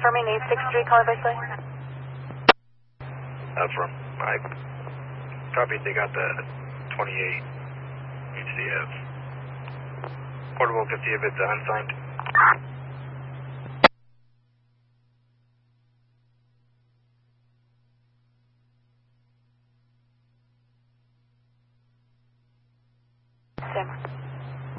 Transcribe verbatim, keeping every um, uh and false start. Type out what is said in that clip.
confirming eight six three, caller by play. Affirm. I copied they got the twenty-eight H C F. Portable fifty if it's unsigned. Sam.